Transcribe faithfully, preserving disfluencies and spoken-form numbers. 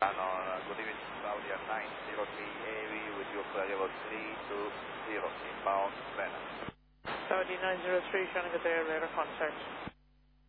Uh, good evening, Saudia nine zero three A V with your flight level three two zero, inbound Lena. Saudi nine zero three, trying to get there, radar contact.